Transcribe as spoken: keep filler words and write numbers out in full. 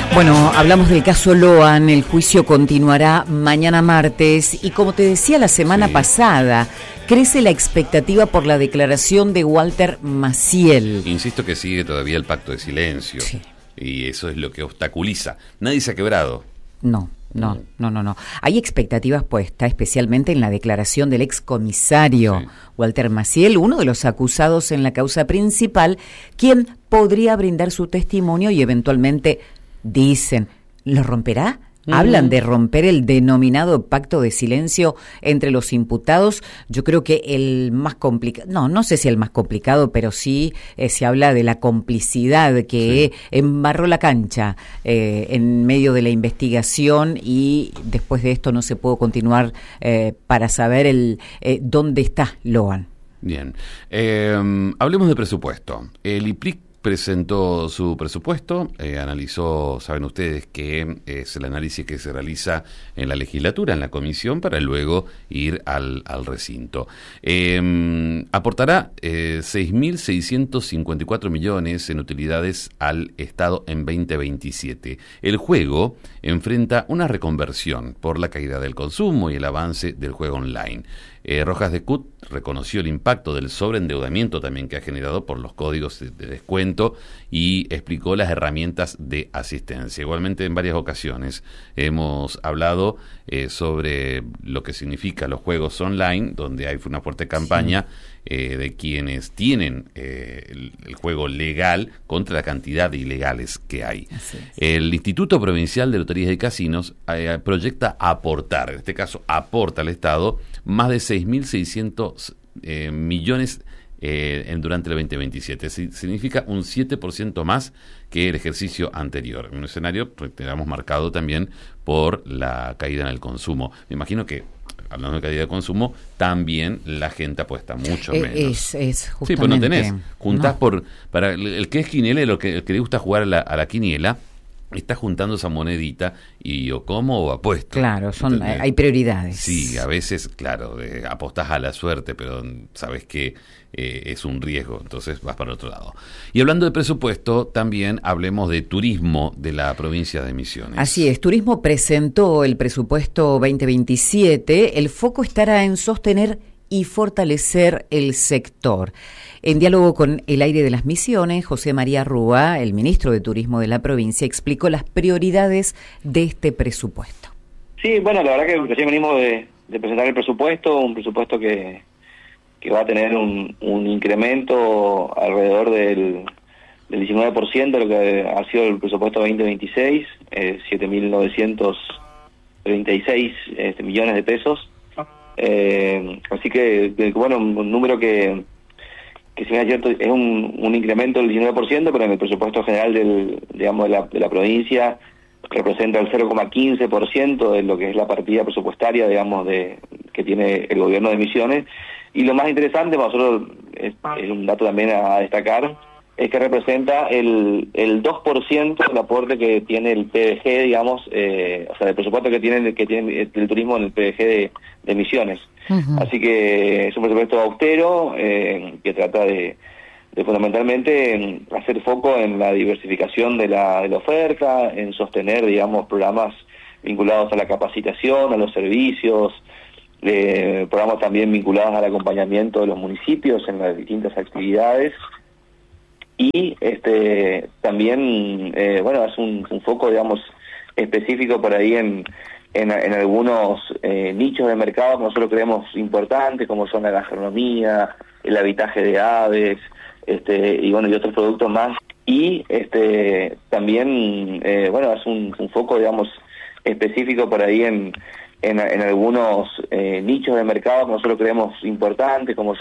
Bueno, hablamos del caso Loan, el juicio continuará mañana martes y como te decía la semana sí. pasada, crece la expectativa por la declaración de Walter Maciel. Insisto que sigue todavía el pacto de silencio sí. y eso es lo que obstaculiza. Nadie se ha quebrado. No. No, no, no, no. Hay expectativas puestas, especialmente en la declaración del excomisario sí. Walter Maciel, uno de los acusados en la causa principal, quien podría brindar su testimonio y eventualmente dicen, ¿lo romperá? Mm. Hablan de romper el denominado pacto de silencio entre los imputados. Yo creo que el más complicado, no, no sé si el más complicado, pero sí eh, se habla de la complicidad que sí. embarró la cancha eh, en medio de la investigación y después de esto no se pudo continuar eh, para saber el eh, dónde está Loan. Bien, eh, hablemos de presupuesto. El I P R I C presentó su presupuesto, eh, analizó, saben ustedes que es el análisis que se realiza en la legislatura, en la comisión, para luego ir al, al recinto. Eh, aportará eh, seis mil seiscientos cincuenta y cuatro millones en utilidades al Estado en veinte veintisiete. El juego enfrenta una reconversión por la caída del consumo y el avance del juego online. Eh, Rojas de Cut reconoció el impacto del sobreendeudamiento también que ha generado por los códigos de, de descuento y explicó las herramientas de asistencia. Igualmente, en varias ocasiones hemos hablado eh, sobre lo que significa los juegos online, donde hay una fuerte campaña sí. eh, de quienes tienen eh, el, el juego legal contra la cantidad de ilegales que hay. El Instituto Provincial de Loterías y Casinos eh, proyecta aportar, en este caso aporta al Estado, más de seis mil seiscientos eh, millones eh, en, durante el veinte veintisiete. Significa un siete por ciento más que el ejercicio anterior. Un escenario que tenemos marcado también por la caída en el consumo. Me imagino que, hablando de caída de consumo, también la gente apuesta mucho menos. Es, es justamente. Sí, pues no tenés. Juntás no. por... Para el, el que es quinielero, el que, el que le gusta jugar a la, a la quiniela, está juntando esa monedita y o como o apuesto. Claro, son ¿entendés? Hay prioridades. Sí, a veces, claro, de, apostás a la suerte, pero sabes que eh, es un riesgo, entonces vas para otro lado. Y hablando de presupuesto, también hablemos de turismo de la provincia de Misiones. Así es, Turismo presentó el presupuesto veinte veintisiete, el foco estará en sostener y fortalecer el sector. En diálogo con El Aire de las Misiones, José María Rúa, el ministro de Turismo de la provincia, explicó las prioridades de este presupuesto. Sí, bueno, la verdad que recién venimos de, de presentar el presupuesto, un presupuesto que, que va a tener un, un incremento alrededor del, del diecinueve por ciento de lo que ha sido el presupuesto veinte veintiséis, eh, siete mil novecientos treinta y seis este, millones de pesos. Eh, así que, que, bueno, un número que... que si bien es cierto, es un, un incremento del diecinueve por ciento, pero en el presupuesto general del, digamos, de la, de la provincia representa el cero coma quince por ciento de lo que es la partida presupuestaria, digamos, de que tiene el gobierno de Misiones. Y lo más interesante, para nosotros es, es un dato también a destacar, es que representa el, el dos por ciento del aporte que tiene el P D G, digamos, eh, o sea, el presupuesto que tiene, que tiene el turismo en el P D G de, de Misiones. Uh-huh. Así que es un presupuesto austero eh, que trata de, de fundamentalmente hacer foco en la diversificación de la, de la oferta, en sostener, digamos, programas vinculados a la capacitación, a los servicios, eh, programas también vinculados al acompañamiento de los municipios en las distintas actividades. Y este también, eh, bueno, es un, un foco, digamos, específico por ahí en, en, en algunos eh, nichos de mercado que nosotros creemos importantes, como son la gastronomía, el habitaje de aves, este y bueno, y otros productos más. Y este también, eh, bueno, es un, un foco, digamos, específico por ahí en, en, en algunos eh, nichos de mercado que nosotros creemos importantes, como